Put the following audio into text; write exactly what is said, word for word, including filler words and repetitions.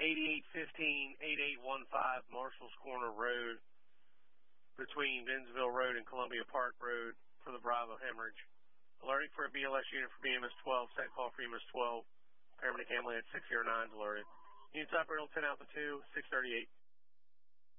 eighty-eight fifteen, eighty-eight fifteen Marshall's Corner Road between Bentonville Road and Columbia Park Road for the Bravo hemorrhage. Alerting for a B L S unit for B M S twelve, set call for E M S twelve. Paramedic Hamlin at six zero nine is alerted. Units operator ten Alpha two, six thirty-eight.